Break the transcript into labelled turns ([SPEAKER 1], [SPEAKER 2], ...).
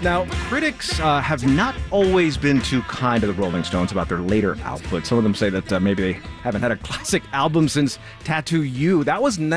[SPEAKER 1] Now, critics have not always been too kind to the Rolling Stones about their later output. Some of them say that maybe they haven't had a classic album since Tattoo You. That was